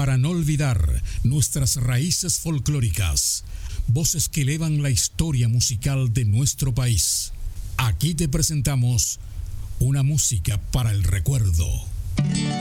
para no olvidar nuestras raíces folclóricas, voces que elevan la historia musical de nuestro país. Aquí te presentamos una música para el recuerdo.